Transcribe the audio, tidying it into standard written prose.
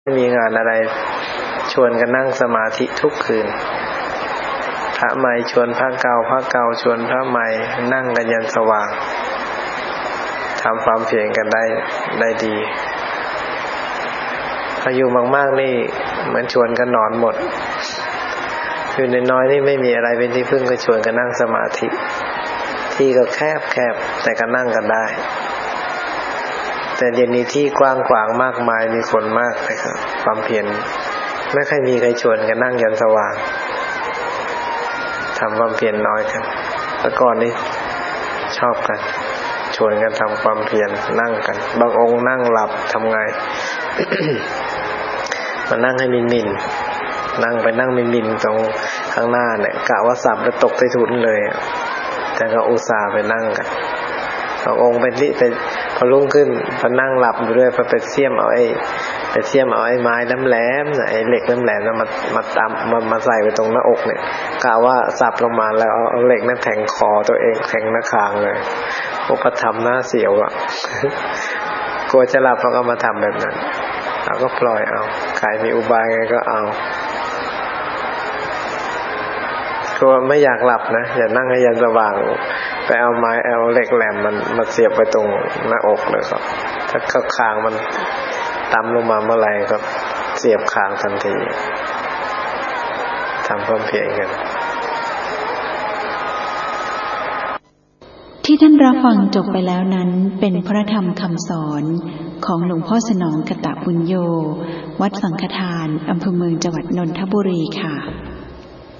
ไม่มีงานอะไรชวนกันนั่งสมาธิทุกคืนพระใหม่ชวนพระเก่าชวนพระใหม่นั่งกันยันสว่างทำความเพียรกันได้ดีอายุมากๆนี่เหมือนชวนกันนอนหมดอยู่น้อยๆนี่ไม่มีอะไรเป็นที่พึ่งก็ชวนกันนั่งสมาธิที่ก็แคบแต่ก็นั่งกันได้แต่เดี๋ยวนี้ที่กว้างขวางมากมายมีคนมากเลยครับความเพียรไม่ค่อยมีใครชวนกันนั่งยันสว่างทำความเพียรน้อยกันแต่ก่อนนี้ชอบกันชวนกันทำความเพียรนั่งกันบางองค์นั่งหลับทำไง มานั่งให้มินนั่งไปนั่งมินตรงข้างหน้าเนี่ยกะว่าสับแล้วตกใต้ถุนเลยแต่ก็อุตส่าห์ไปนั่งกันบางองค์ไปพอรุ่งขึ้นพอนั่งหลับอยู่ด้วยพอไปเสี้ยมเอาไอ้ไม้แหลมๆไอ้เหล็กแหลมๆนั้นมาตำมาใส่ไว้ตรงหน้าอกเนี่ยกะว่าสับลงมาแล้วเอาเหล็กนั้นแทงคอตัวเองแทงหน้าคางเลยโอ้ก็ทำหน้าเสียวอ่ะ กลัวจะหลับเราก็มาทำแบบนั้นเราก็ปล่อยเอาใครมีอุบายไงก็เอากลัวไม่อยากหลับนะอย่านั่งให้ยันสว่างไปเอาไม้เอาเหล็กแหลมมันมาเสียบไปตรงหน้าอกเลยครับถ้าคางมันต่ำลงมาเมื่อไหร่ก็เสียบคางทันทีทำความเพียรกันที่ท่านรับฟังจบไปแล้วนั้นเป็นพระธรรมคำสอนของหลวงพ่อสนองกตบุญโญวัดสังฆทานอำเภอเมืองจังหวัดนนทบุรีค่ะ